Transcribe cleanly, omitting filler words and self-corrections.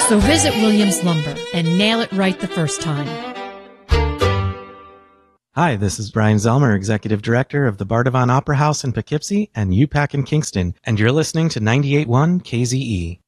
So visit Williams Lumber and nail it right the first time. Hi, this is Brian Zelmer, Executive Director of the Bardavon Opera House in Poughkeepsie and UPAC in Kingston, and you're listening to 98.1 KZE.